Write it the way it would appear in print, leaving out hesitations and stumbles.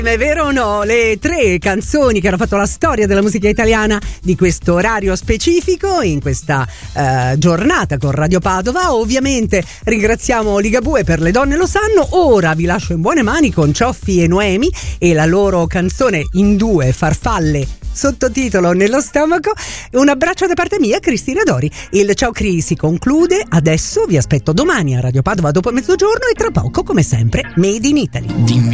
È vero o no? Le 3 canzoni che hanno fatto la storia della musica italiana di questo orario specifico in questa giornata con Radio Padova. Ovviamente ringraziamo Ligabue per Le donne lo sanno. Ora vi lascio in buone mani con Cioffi e Noemi e la loro canzone in 2, Farfalle, sottotitolo Nello stomaco. Un abbraccio da parte mia, Cristina Dori. Il Ciao Cri si conclude adesso. Vi aspetto domani a Radio Padova dopo mezzogiorno e tra poco, come sempre, Made in Italy.